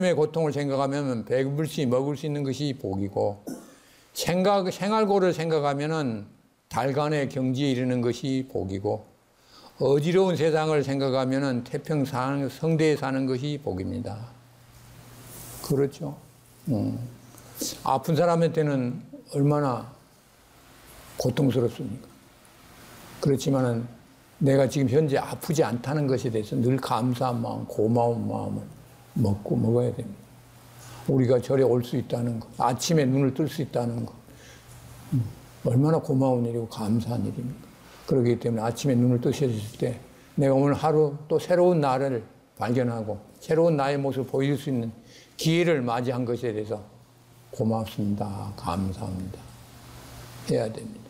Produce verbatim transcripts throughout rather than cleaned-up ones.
의 고통을 생각하면 배불 수 먹을 수 있는 것이 복이고, 생각, 생활고를 생각하면 달간의 경지에 이르는 것이 복이고, 어지러운 세상을 생각하면 태평 성대에 사는 것이 복입니다. 그렇죠. 음. 아픈 사람한테는 얼마나 고통스럽습니까? 그렇지만은 내가 지금 현재 아프지 않다는 것에 대해서 늘 감사한 마음, 고마운 마음을 먹고 먹어야 됩니다. 우리가 절에 올 수 있다는 것, 아침에 눈을 뜰 수 있다는 것, 음, 얼마나 고마운 일이고 감사한 일입니까? 그렇기 때문에 아침에 눈을 뜨셨을 때 내가 오늘 하루 또 새로운 나를 발견하고 새로운 나의 모습을 보여줄 수 있는 기회를 맞이한 것에 대해서 고맙습니다, 감사합니다 해야 됩니다.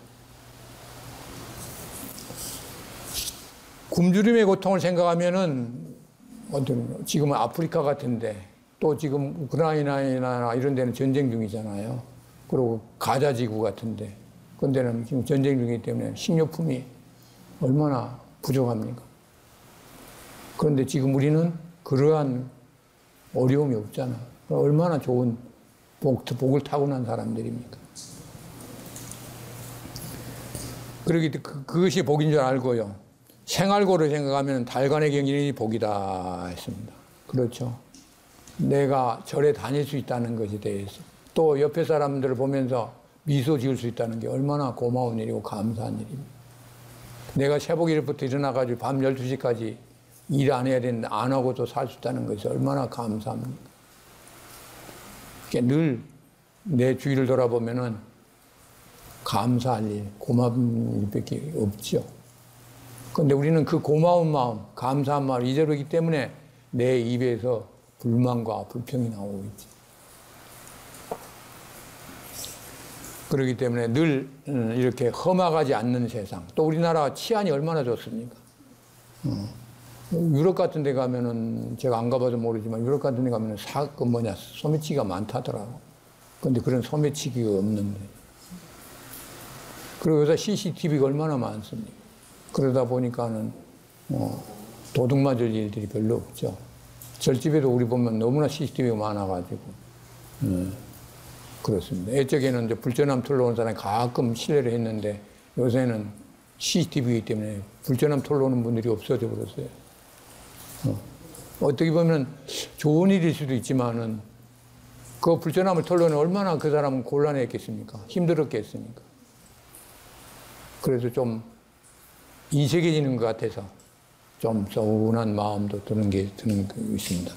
굶주림의 고통을 생각하면은 어떤 지금은 아프리카 같은데 또 지금 우크라이나나 이런 데는 전쟁 중이잖아요. 그리고 가자 지구 같은데 그런 데는 지금 전쟁 중이기 때문에 식료품이 얼마나 부족합니까? 그런데 지금 우리는 그러한 어려움이 없잖아. 얼마나 좋은 복, 복을 타고난 사람들입니까? 그러기 때문에 그것이 복인 줄 알고요. 생활고를 생각하면 달간의 경진이 복이다 했습니다. 그렇죠. 내가 절에 다닐 수 있다는 것에 대해서 또 옆에 사람들을 보면서 미소 지을 수 있다는 게 얼마나 고마운 일이고 감사한 일입니다. 내가 새벽 일부터 일어나가지고 밤 열두 시까지 일 안 해야 되는데 안 하고도 살 수 있다는 것이 얼마나 감사합니까? 늘 내 주위를 돌아보면은 감사할 일, 고마운 일밖에 없죠. 그런데 우리는 그 고마운 마음, 감사한 마음을 잊어버리기 때문에 내 입에서 불만과 불평이 나오고 있지. 그렇기 때문에 늘 이렇게 험악하지 않는 세상. 또 우리나라 치안이 얼마나 좋습니까? 유럽 같은 데 가면은 제가 안 가봐도 모르지만 유럽 같은 데 가면은 사, 그 뭐냐, 소매치기가 많다더라고. 그런데 그런 소매치기가 없는데. 그리고 요새 씨씨티비가 얼마나 많습니까? 그러다 보니까는 뭐 도둑 맞을 일들이 별로 없죠. 절집에도 우리 보면 너무나 씨씨티비가 많아가지고 음, 그렇습니다. 예적에는 이제 불전함 털러 온 사람이 가끔 실례를 했는데 요새는 씨씨티비이기 때문에 불전함 털러 오는 분들이 없어져 버렸어요. 어. 어떻게 보면 좋은 일일 수도 있지만은 그 불전함을 털러는 얼마나 그 사람은 곤란했겠습니까? 힘들었겠습니까? 그래서 좀 인색해지는 것 같아서 좀 서운한 마음도 드는 게 드는 게 있습니다.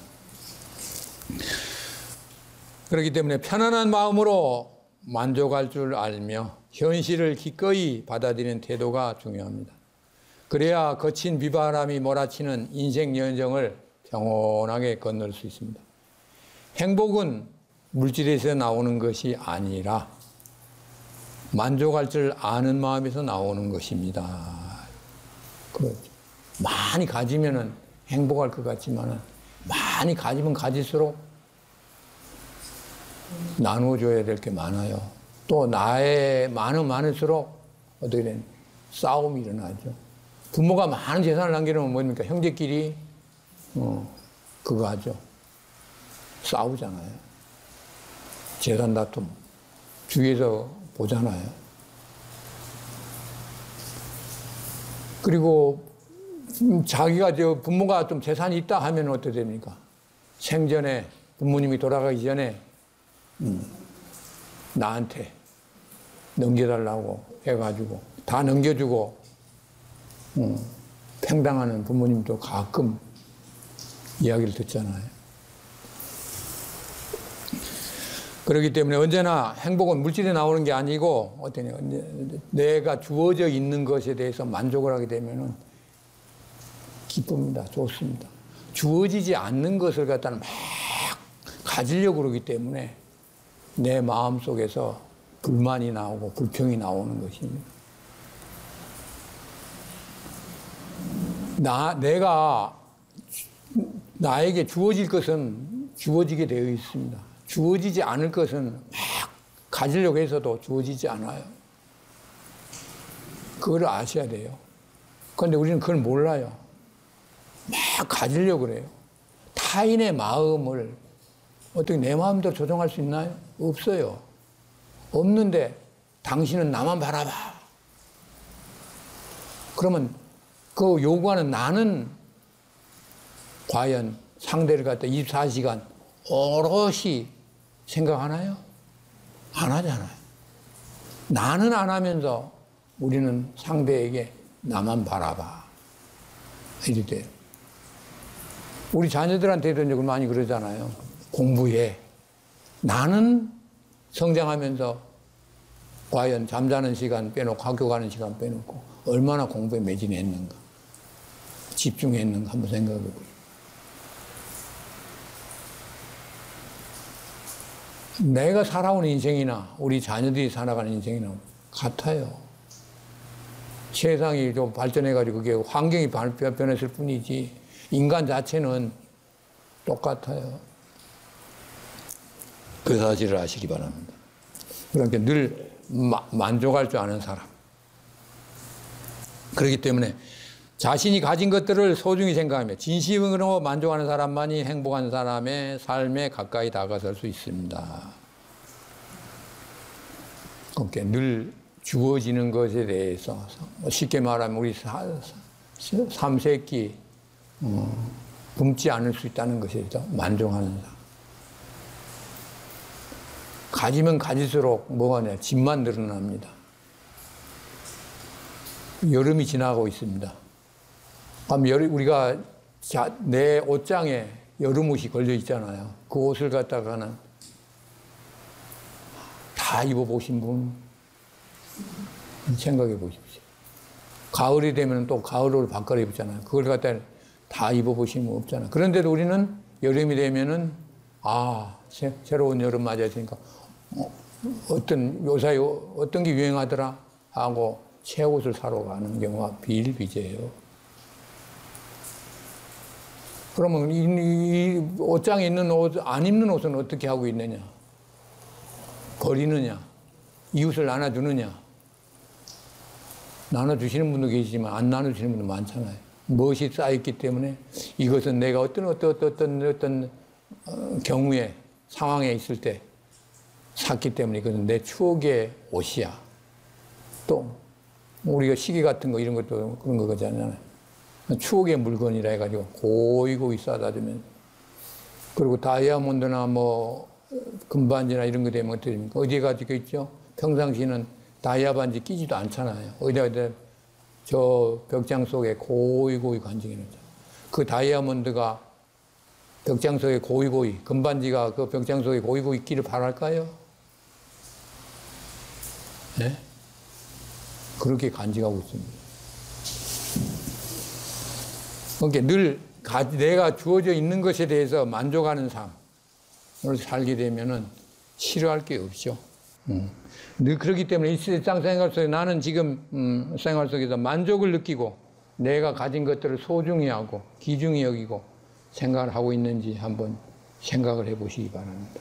그렇기 때문에 편안한 마음으로 만족할 줄 알며 현실을 기꺼이 받아들이는 태도가 중요합니다. 그래야 거친 비바람이 몰아치는 인생 여정을 평온하게 건널 수 있습니다. 행복은 물질에서 나오는 것이 아니라 만족할 줄 아는 마음에서 나오는 것입니다. 그렇죠. 많이 가지면은 행복할 것 같지만은 많이 가지면 가질수록 나누어줘야 될 게 많아요. 또 나의 많으면 많을수록 어떻게 되는 싸움이 일어나죠. 부모가 많은 재산을 남겨놓으면 뭡니까? 형제끼리 어, 그거 하죠. 싸우잖아요. 재산 다툼 주위에서 보잖아요. 그리고 자기가 저 부모가 좀 재산이 있다 하면 어떻게 됩니까? 생전에 부모님이 돌아가기 전에 음, 나한테 넘겨달라고 해가지고 다 넘겨주고 음, 팽당하는 부모님도 가끔 이야기를 듣잖아요. 그렇기 때문에 언제나 행복은 물질에 나오는 게 아니고 어떠냐, 내가 주어져 있는 것에 대해서 만족을 하게 되면은 기쁩니다. 좋습니다. 주어지지 않는 것을 갖다는 막 가지려고 그러기 때문에 내 마음 속에서 불만이 나오고 불평이 나오는 것입니다. 나, 내가, 나에게 주어질 것은 주어지게 되어 있습니다. 주어지지 않을 것은 막 가지려고 해서도 주어지지 않아요. 그걸 아셔야 돼요. 그런데 우리는 그걸 몰라요. 막 가지려고 그래요. 타인의 마음을 어떻게 내 마음대로 조정할 수 있나요? 없어요. 없는데 당신은 나만 바라봐. 그러면 그 요구하는 나는 과연 상대를 갖다 이십사 시간 오롯이 생각하나요? 안 하잖아요. 나는 안 하면서 우리는 상대에게 나만 바라봐. 이럴 때 우리 자녀들한테도 이제 많이 그러잖아요. 공부해. 나는 성장하면서 과연 잠자는 시간 빼놓고 학교 가는 시간 빼놓고 얼마나 공부에 매진했는가, 집중했는가 한번 생각해 보세요. 내가 살아온 인생이나 우리 자녀들이 살아가는 인생이나 같아요. 세상이 좀 발전해가지고 그게 환경이 변했을 뿐이지 인간 자체는 똑같아요. 그 사실을 아시기 바랍니다. 그러니까 늘 마, 만족할 줄 아는 사람. 그렇기 때문에 자신이 가진 것들을 소중히 생각하며 진심으로 만족하는 사람만이 행복한 사람의 삶에 가까이 다가설 수 있습니다. 그러니까 늘 주어지는 것에 대해서 쉽게 말하면 우리 삼세끼 어, 굶지 않을 수 있다는 것에 대해서 만족하는 사람. 가지면 가질수록 뭐가 냐 집만 늘어납니다. 여름이 지나고 있습니다. 우리가 내 옷장에 여름옷이 걸려 있잖아요. 그 옷을 갖다가는 다 입어보신 분 생각해 보십시오. 가을이 되면 또 가을옷을 바꿔 입잖아요. 그걸 갖다 다 입어보신 분 없잖아요. 그런데도 우리는 여름이 되면은 아 새, 새로운 여름 맞이했으니까 어, 어떤 요새 어떤 게 유행하더라 하고 새 옷을 사러 가는 경우가 비일비재해요. 그러면 이, 이 옷장에 있는 옷, 안 입는 옷은 어떻게 하고 있느냐? 버리느냐? 이웃을 나눠주느냐? 나눠주시는 분도 계시지만 안 나눠주시는 분도 많잖아요. 무엇이 쌓였기 때문에 이것은 내가 어떤 어떤 어떤 어떤 어, 경우에 상황에 있을 때 샀기 때문에 이것은 내 추억의 옷이야. 또 우리가 시계 같은 거 이런 것도 그런 거 그러잖아요. 추억의 물건이라 해가지고 고이고이 싸다 주면 그리고 다이아몬드나 뭐 금반지나 이런 거 되면 어떻게 됩니까? 어디에 가지고 있죠? 평상시는 다이아 반지 끼지도 않잖아요. 어디다 저 벽장 속에 고이고이 간직해 놓죠. 그 다이아몬드가 벽장 속에 고이고이, 금반지가 그 벽장 속에 고이고이 있기를 바랄까요? 네? 그렇게 간직하고 있습니다. 그러니까 늘 내가 주어져 있는 것에 대해서 만족하는 삶을 살게 되면은 싫어할 게 없죠. 음. 늘 그렇기 때문에 이 세상 생활 속에 나는 지금 음, 생활 속에서 만족을 느끼고 내가 가진 것들을 소중히 하고 귀중히 여기고 생각을 하고 있는지 한번 생각을 해보시기 바랍니다.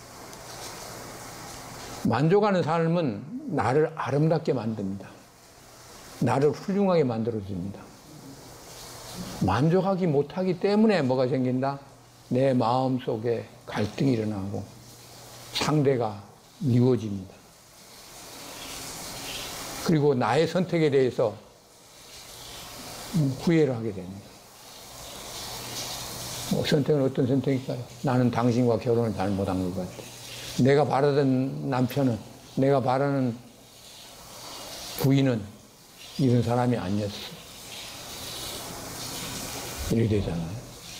만족하는 삶은 나를 아름답게 만듭니다. 나를 훌륭하게 만들어줍니다. 만족하기 못하기 때문에 뭐가 생긴다? 내 마음 속에 갈등이 일어나고 상대가 미워집니다. 그리고 나의 선택에 대해서 후회를 하게 됩니다. 뭐 선택은 어떤 선택일까요? 나는 당신과 결혼을 잘못한 것 같아. 내가 바라던 남편은, 내가 바라는 부인은 이런 사람이 아니었어. 이렇게 되잖아요.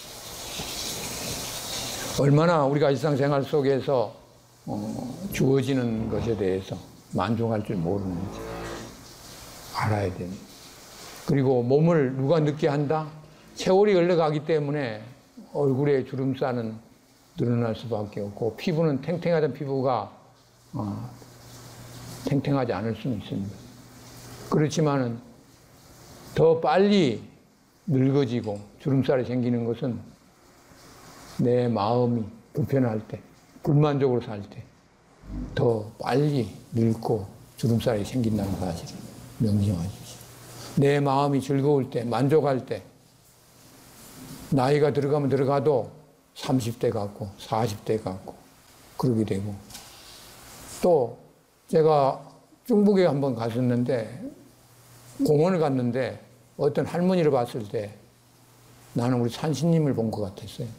얼마나 우리가 일상생활 속에서 어, 주어지는 것에 대해서 만족할 줄 모르는지 알아야 됩니다. 그리고 몸을 누가 늙게 한다? 세월이 흘러가기 때문에 얼굴에 주름살은 늘어날 수밖에 없고 피부는 탱탱하던 피부가 어, 탱탱하지 않을 수는 있습니다. 그렇지만은 더 빨리 늙어지고 주름살이 생기는 것은 내 마음이 불편할 때, 불만족으로 살 때 더 빨리 늙고 주름살이 생긴다는 사실을 명심하십시오. 내 마음이 즐거울 때, 만족할 때 나이가 들어가면 들어가도 삼십 대 같고 사십 대 같고 그러게 되고, 또 제가 중국에 한번 갔었는데 공원을 갔는데 어떤 할머니를 봤을 때 나는 우리 산신님을 본 것 같았어요.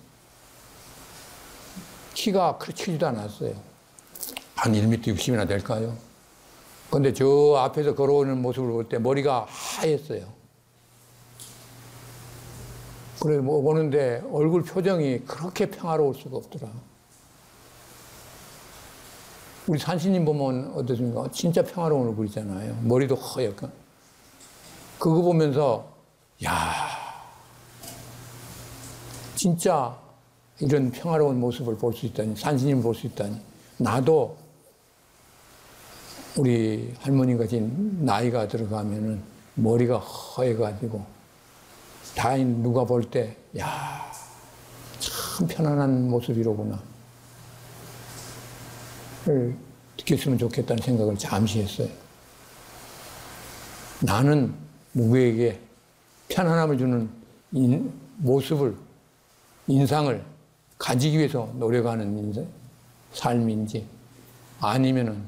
키가 그렇게 크지도 않았어요. 한 일 미터 육십이나 될까요? 근데 저 앞에서 걸어오는 모습을 볼 때 머리가 하였어요. 그래서 뭐 보는데 얼굴 표정이 그렇게 평화로울 수가 없더라. 우리 산신님 보면 어떻습니까? 진짜 평화로운 얼굴이잖아요. 머리도 허옇고. 그거 보면서 야, 진짜 이런 평화로운 모습을 볼 수 있다니, 산신님을 볼 수 있다니, 나도 우리 할머니가 진 나이가 들어가면은 머리가 허해가지고 다인 누가 볼 때 야, 참 편안한 모습이로구나 를 느꼈으면 좋겠다는 생각을 잠시 했어요. 나는 누구에게 편안함을 주는 인, 모습을, 인상을 가지기 위해서 노력하는 인생, 삶인지, 아니면은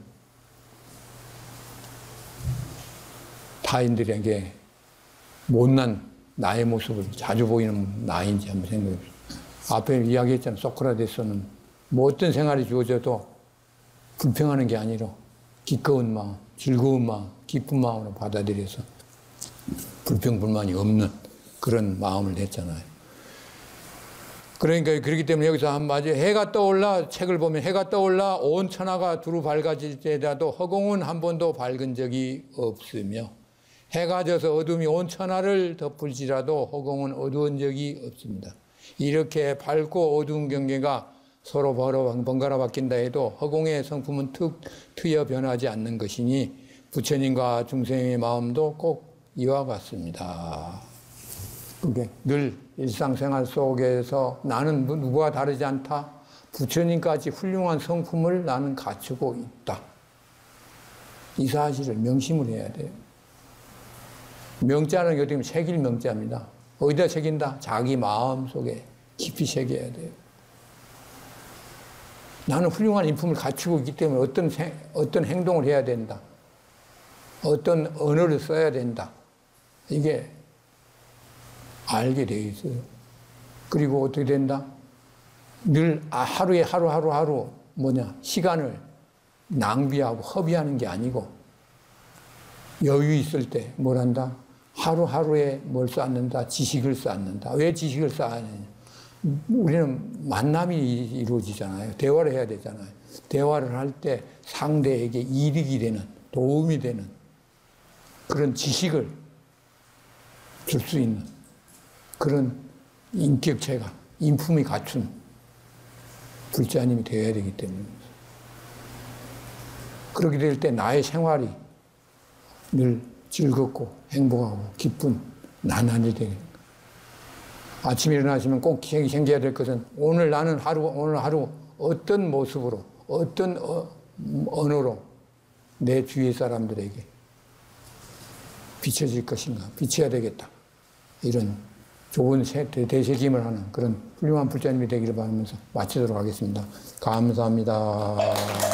타인들에게 못난 나의 모습을 자주 보이는 나인지 한번 생각해 보세요. 앞에 이야기했잖아요. 소크라테스는 뭐 어떤 생활이 주어져도 불평하는 게 아니라 기꺼운 마음, 즐거운 마음, 기쁜 마음으로 받아들여서 불평, 불만이 없는 그런 마음을 냈잖아요. 그러니까 그렇기 때문에 여기서 한 마디, 해가 떠올라, 책을 보면 해가 떠올라 온 천하가 두루 밝아질 때라도 허공은 한 번도 밝은 적이 없으며, 해가 져서 어둠이 온 천하를 덮을지라도 허공은 어두운 적이 없습니다. 이렇게 밝고 어두운 경계가 서로 번갈아 바뀐다 해도 허공의 성품은 툭 트여 변하지 않는 것이니 부처님과 중생의 마음도 꼭 이와 같습니다. 그게 늘 일상생활 속에서 나는 누구와 다르지 않다. 부처님까지 훌륭한 성품을 나는 갖추고 있다. 이 사실을 명심을 해야 돼요. 명자는 어떻게 보면 새길 명자입니다. 어디다 새긴다? 자기 마음 속에 깊이 새겨야 돼요. 나는 훌륭한 인품을 갖추고 있기 때문에 어떤, 생, 어떤 행동을 해야 된다. 어떤 언어를 써야 된다. 이게 알게 되어 있어요. 그리고 어떻게 된다? 늘 하루에 하루 하루 하루 뭐냐 시간을 낭비하고 허비하는 게 아니고 여유 있을 때 뭘 한다? 하루하루에 뭘 쌓는다? 지식을 쌓는다. 왜 지식을 쌓느냐? 우리는 만남이 이루어지잖아요. 대화를 해야 되잖아요. 대화를 할 때 상대에게 이득이 되는, 도움이 되는 그런 지식을 줄 수 있는 그런 인격체가, 인품이 갖춘 불자님이 되어야 되기 때문입니다. 그렇게 될 때 나의 생활이 늘 즐겁고 행복하고 기쁜 나날이 되겠다. 아침에 일어나시면 꼭 생겨야 될 것은 오늘 나는 하루, 오늘 하루 어떤 모습으로, 어떤 언어로 내 주위 사람들에게 비춰질 것인가, 비춰야 되겠다. 이런 좋은 되새김을 하는 그런 훌륭한 불자님이 되기를 바라면서 마치도록 하겠습니다. 감사합니다.